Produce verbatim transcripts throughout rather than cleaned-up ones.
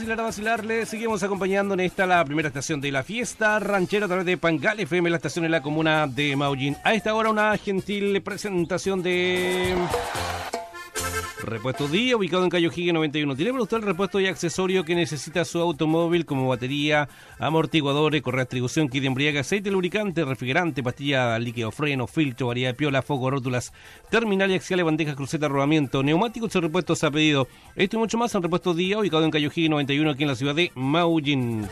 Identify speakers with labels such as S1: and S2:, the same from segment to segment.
S1: vacilar a vacilarle, seguimos acompañando en esta la primera estación de la fiesta ranchera a través de Pangal F M, la estación en la comuna de Maullín. A esta hora una gentil presentación de Repuesto Día, ubicado en Cayo Higue noventa y uno. Tiene para usted el repuesto y accesorio que necesita su automóvil, como batería, amortiguadores, correa de distribución, kit de embriague, aceite lubricante, refrigerante, pastilla líquido, freno, filtro, variedad de piola, foco, rótulas, terminal y axiales, bandejas, crucetas, rodamiento, neumáticos y repuestos a pedido. Esto y mucho más en Repuesto Día, ubicado en Cayo Higue noventa y uno, aquí en la ciudad de Maullín.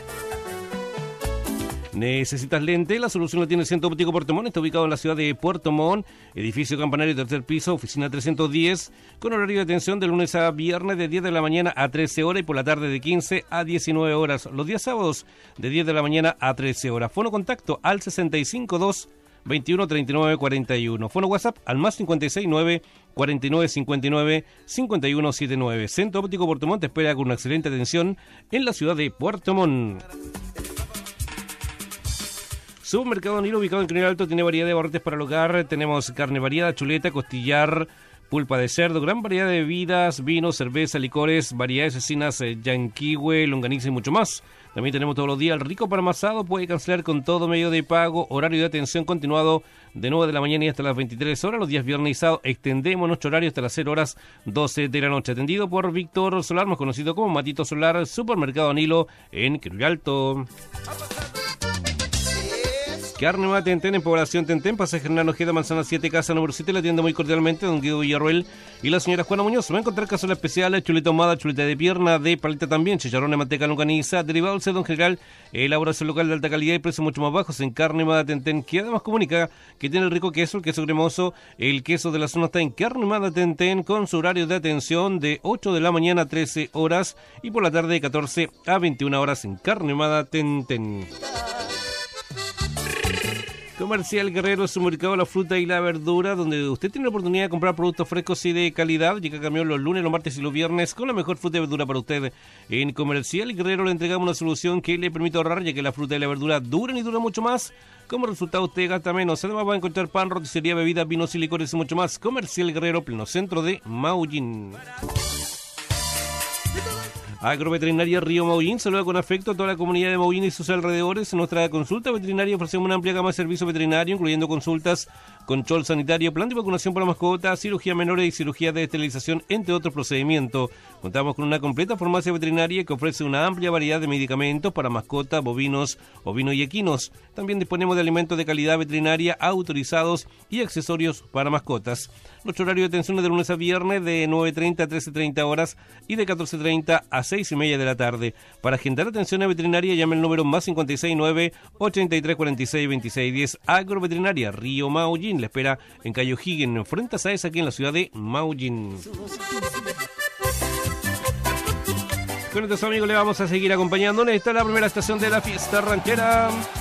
S1: ¿Necesitas lente? La solución la tiene Centro Óptico Puerto Montt. Está ubicado en la ciudad de Puerto Montt, edificio campanario, tercer piso, oficina trescientos diez, con horario de atención de lunes a viernes de diez de la mañana a trece horas y por la tarde de quince a diecinueve horas. Los días sábados de diez de la mañana a trece horas. Fono contacto al sesenta y cinco dos, veintiuno, treinta y nueve, cuarenta y uno. Fono WhatsApp al más cincuenta y seis nueve, cuarenta y nueve, cincuenta y nueve, cincuenta y uno setenta y nueve. Centro Óptico Puerto Montt te espera con una excelente atención en la ciudad de Puerto Montt. Supermercado Nilo, ubicado en Canal Alto, tiene variedad de barretes para el hogar. Tenemos carne variada, chuleta, costillar, pulpa de cerdo, gran variedad de bebidas, vinos, cerveza, licores, variedades asesinas, eh, yanquihue, longaniza y mucho más. También tenemos todos los días el rico parmasado, puede cancelar con todo medio de pago, horario de atención continuado de nueve de la mañana y hasta las veintitrés horas. Los días viernes y sábado extendemos nuestro horario hasta las cero horas doce de la noche. Atendido por Víctor Solar, más conocido como Matito Solar, Supermercado Nilo en Canal Alto. Carne Nueva Tentén, en Población Tentén, pasaje Hernán Ojeda, Manzana siete, casa número siete, la atiende muy cordialmente don Guido Villarroel y la señora Juana Muñoz. Va a encontrar cazuelas especiales, chuleta ahumada, chuleta de pierna, de paleta también, chicharrón de manteca longaniza, derivado del cerdo en general, elaboración local de alta calidad y precios mucho más bajos en Carne Nueva Tentén, que además comunica que tiene el rico queso, el queso cremoso, el queso de la zona está en Carne Nueva Tentén, con su horario de atención de ocho de la mañana a trece horas y por la tarde de catorce a veintiuna horas en Carne Nueva Tentén. Comercial Guerrero, su mercado de la fruta y la verdura, donde usted tiene la oportunidad de comprar productos frescos y de calidad. Llega camión los lunes, los martes y los viernes con la mejor fruta y verdura para usted. En Comercial Guerrero le entregamos una solución que le permite ahorrar, ya que la fruta y la verdura duran y duran mucho más. Como resultado usted gasta menos. Además va a encontrar pan, roticería, bebidas, vinos y licores y mucho más. Comercial Guerrero, pleno centro de Maullín. Agroveterinaria Río Maullín saluda con afecto a toda la comunidad de Maullín y sus alrededores. En nuestra consulta veterinaria ofrecemos una amplia gama de servicios veterinarios, incluyendo consultas, control sanitario, plan de vacunación para mascotas, cirugía menores y cirugía de esterilización, entre otros procedimientos. Contamos con una completa farmacia veterinaria que ofrece una amplia variedad de medicamentos para mascotas, bovinos, ovinos y equinos. También disponemos de alimentos de calidad veterinaria autorizados y accesorios para mascotas. Nuestro horario de atención es de lunes a viernes de nueve treinta a trece treinta horas y de catorce treinta a seis y media de la tarde. Para agendar atención a veterinaria, llame el número más cincuenta y seis nueve, ochenta y tres cuarenta y seis, veintiséis diez. Agroveterinaria Río Maullín le espera en Cayo Higue, frente a Saez, aquí en la ciudad de Maullín. Con estos amigos le vamos a seguir acompañando. Esta es la primera estación de la fiesta ranchera.